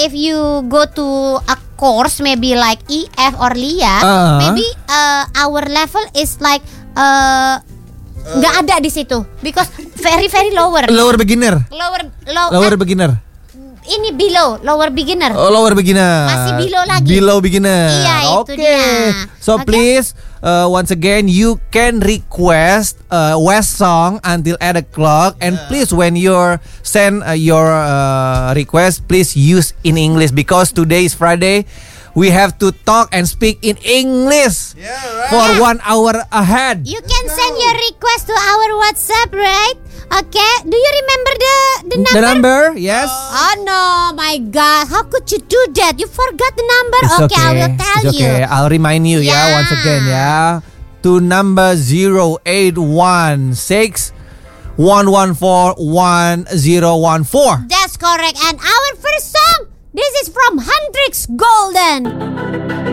if you go to a course maybe like EF or LIA, maybe our level is like nggak ada di situ because very lower. Lower beginner. Lower beginner. Ini below lower beginner. Oh, lower beginner. Masih below lagi. Below beginner. Iya, itu dia. So please, once again, you can request West song until 8 o'clock. And please, when you send your request, please use in English because today is Friday. We have to talk and speak in English for 1 hour ahead. You can send your request to our WhatsApp, right? Okay. Do you remember the number? The number, yes. Oh no, my God! How could you do that? You forgot the number. It's okay, I will tell it's you. Okay, I'll remind you. Yeah. Once again, to number 0816 114 1014. That's correct. And our first song, this is from Hendrix Golden.